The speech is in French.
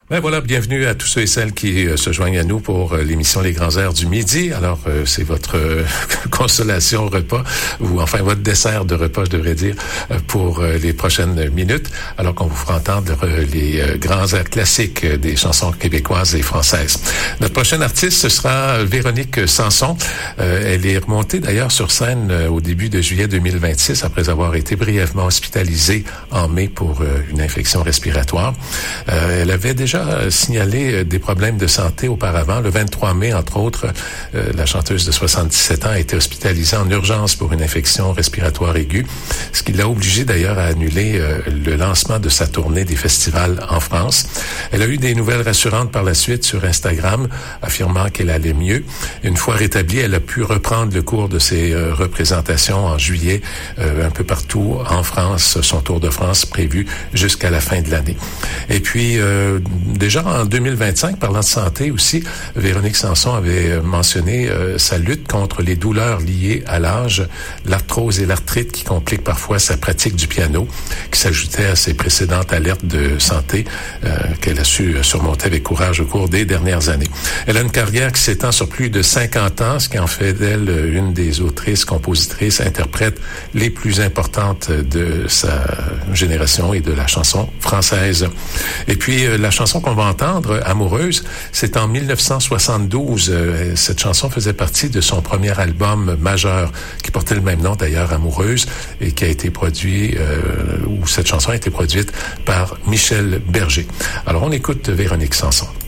Ben voilà, bienvenue à tous ceux et celles qui se joignent à nous pour l'émission Les Grands Airs du Midi. Alors, c'est votre consolation repas, ou enfin votre dessert de repas, je devrais dire, pour les prochaines minutes, alors qu'on vous fera entendre les grands airs classiques des chansons québécoises et françaises. Notre prochaine artiste, ce sera Véronique Sanson. Elle est remontée d'ailleurs sur scène au début de juillet 2026, après avoir été brièvement hospitalisée en mai pour une infection respiratoire. Elle avait déjà signalé des problèmes de santé auparavant. Le 23 mai, entre autres, la chanteuse de 77 ans a été hospitalisée en urgence pour une infection respiratoire aiguë, ce qui l'a obligée d'ailleurs à annuler le lancement de sa tournée des festivals en France. Elle a eu des nouvelles rassurantes par la suite sur Instagram, affirmant qu'elle allait mieux. Une fois rétablie, elle a pu reprendre le cours de ses représentations en juillet un peu partout en France, son tour de France prévu jusqu'à la fin de l'année. Et puis, déjà en 2025, parlant de santé aussi, Véronique Sanson avait mentionné sa lutte contre les douleurs liées à l'âge, l'arthrose et l'arthrite qui compliquent parfois sa pratique du piano, qui s'ajoutait à ses précédentes alertes de santé qu'elle a su surmonter avec courage au cours des dernières années. Elle a une carrière qui s'étend sur plus de 50 ans, ce qui en fait d'elle une des autrices, compositrices, interprètes les plus importantes de sa génération et de la chanson française. Et puis, la chanson qu'on va entendre, Amoureuse, c'est en 1972. Cette chanson faisait partie de son premier album majeur, qui portait le même nom d'ailleurs, Amoureuse, et qui a été produit, où cette chanson a été produite par Michel Berger. Alors, on écoute Véronique Sanson.